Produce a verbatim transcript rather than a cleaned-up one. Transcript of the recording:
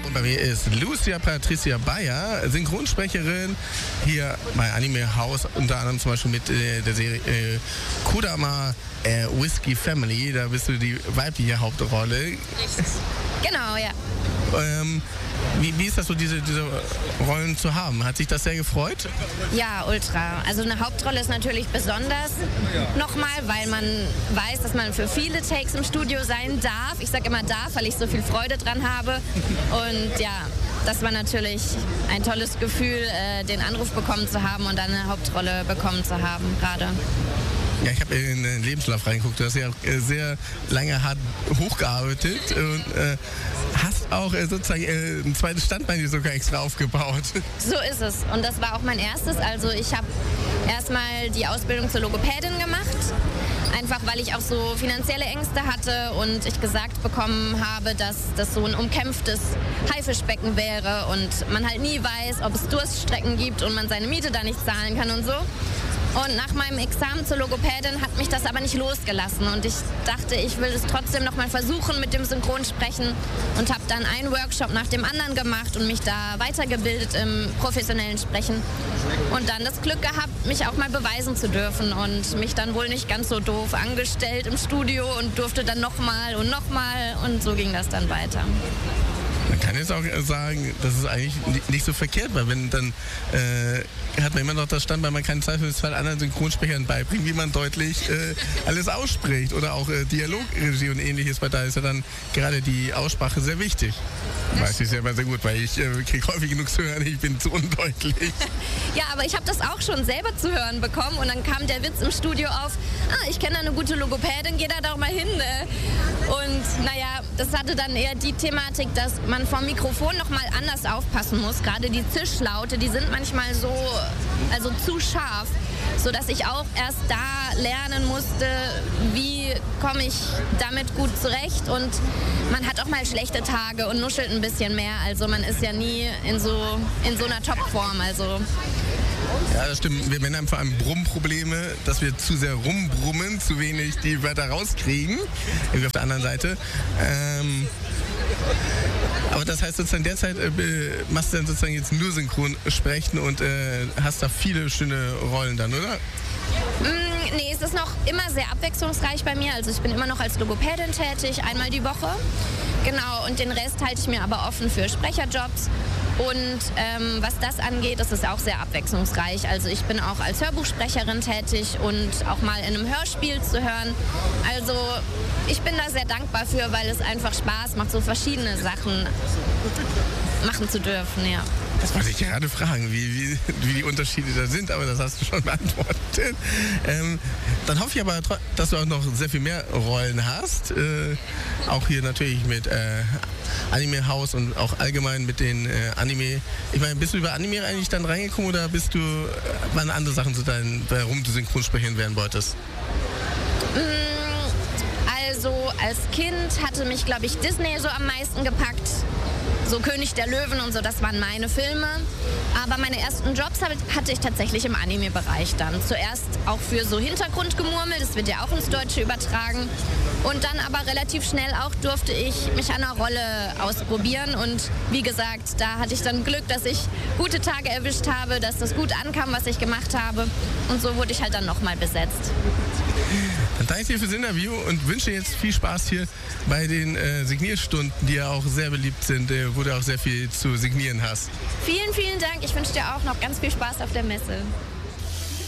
und bei mir ist Lucia Patricia Beyer, Synchronsprecherin hier bei Anime House, unter anderem zum Beispiel mit äh, der Serie äh, Kodama äh, Whiskey Family. Da bist du die weibliche Hauptrolle. Richtig. Genau, ja. Ähm, wie, wie ist das so, diese, diese Rollen zu haben? Hat sich das sehr gefreut? Ja, ultra. Also eine Hauptrolle ist natürlich besonders nochmal, weil man weiß, dass man für viele Takes im Studio sein darf. Ich sage immer darf, weil ich so viel Freude dran habe. Und ja, das war natürlich ein tolles Gefühl, äh, den Anruf bekommen zu haben und dann eine Hauptrolle bekommen zu haben gerade. Ja, ich habe in den Lebenslauf reingeguckt. Du hast ja auch äh, sehr lange hart hochgearbeitet und äh, hast auch äh, sozusagen äh, ein zweites Standbein hier sogar extra aufgebaut. So ist es. Und das war auch mein erstes. Also ich habe erstmal die Ausbildung zur Logopädin gemacht. Einfach weil ich auch so finanzielle Ängste hatte und ich gesagt bekommen habe, dass das so ein umkämpftes Haifischbecken wäre und man halt nie weiß, ob es Durststrecken gibt und man seine Miete da nicht zahlen kann und so. Und nach meinem Examen zur Logopädin hat mich das aber nicht losgelassen. Und ich dachte, ich will es trotzdem noch mal versuchen mit dem Synchronsprechen. Und habe dann einen Workshop nach dem anderen gemacht und mich da weitergebildet im professionellen Sprechen. Und dann das Glück gehabt, mich auch mal beweisen zu dürfen. Und mich dann wohl nicht ganz so doof angestellt im Studio und durfte dann noch mal und noch mal. Und so ging das dann weiter. Man kann jetzt auch sagen, dass es eigentlich nicht so verkehrt war, wenn dann äh, hat man immer noch das Standbein, man kann zweifelsfall anderen Synchronsprechern beibringen, wie man deutlich äh, alles ausspricht oder auch äh, Dialogregie und ähnliches, weil da ist ja dann gerade die Aussprache sehr wichtig. Weiß ich selber sehr gut, weil ich äh, kriege häufig genug zu hören, ich bin zu undeutlich. Ja, aber ich habe das auch schon selber zu hören bekommen und dann kam der Witz im Studio auf, ah, ich kenne da eine gute Logopädin, geh da doch mal hin. Ne? Und naja, das hatte dann eher die Thematik, dass man vom Mikrofon nochmal anders aufpassen muss. Gerade die Zischlaute, die sind manchmal so, also zu scharf, sodass ich auch erst da lernen musste, wie komme ich damit gut zurecht. Und man hat auch mal schlechte Tage und nuschelt ein bisschen mehr. Also man ist ja nie in so, in so einer Topform. Also ja, das stimmt. Wir Männer haben vor allem Brummprobleme, dass wir zu sehr rumbrummen, zu wenig die Wörter rauskriegen. Irgendwie auf der anderen Seite. Ähm, aber das heißt sozusagen derzeit äh, machst du dann sozusagen jetzt nur synchron sprechen und äh, hast da viele schöne Rollen dann, oder? Mm, nee, es ist noch immer sehr abwechslungsreich bei mir. Also ich bin immer noch als Logopädin tätig, einmal die Woche. Genau, und den Rest halte ich mir aber offen für Sprecherjobs. Und ähm, was das angeht, ist es auch sehr abwechslungsreich. Also ich bin auch als Hörbuchsprecherin tätig und auch mal in einem Hörspiel zu hören. Also ich bin da sehr dankbar für, weil es einfach Spaß macht, so verschiedene Sachen machen zu dürfen, ja. Das wollte ich gerade fragen, wie, wie, wie die Unterschiede da sind, aber das hast du schon beantwortet. Ähm, dann hoffe ich aber, dass du auch noch sehr viel mehr Rollen hast. Äh, auch hier natürlich mit äh, Anime House und auch allgemein mit den äh, Anime. Ich meine, bist du über Anime eigentlich dann reingekommen oder bist du, äh, waren andere Sachen zu deinen, warum du Synchronsprecherin werden wolltest? Also als Kind hatte mich, glaube ich, Disney so am meisten gepackt. So König der Löwen und so, das waren meine Filme. Aber meine ersten Jobs hatte ich tatsächlich im Anime-Bereich dann. Zuerst auch für so Hintergrundgemurmel, das wird ja auch ins Deutsche übertragen. Und dann aber relativ schnell auch durfte ich mich an einer Rolle ausprobieren. Und wie gesagt, da hatte ich dann Glück, dass ich gute Tage erwischt habe, dass das gut ankam, was ich gemacht habe. Und so wurde ich halt dann nochmal besetzt. Dann danke ich dir fürs Interview und wünsche jetzt viel Spaß hier bei den äh, Signierstunden, die ja auch sehr beliebt sind, äh, wo du auch sehr viel zu signieren hast. Vielen, vielen Dank. Ich wünsche dir auch noch ganz viel Spaß auf der Messe.